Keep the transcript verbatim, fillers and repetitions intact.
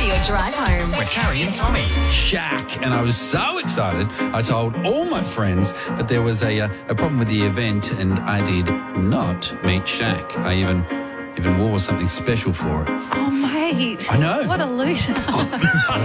your drive home. With Carrie and Tommy. Shaq, and I was so excited. I told all my friends, but there was a uh, a problem with the event, and I did not meet Shaq. I even even wore something special for it. Oh, mate. I know. What a loser.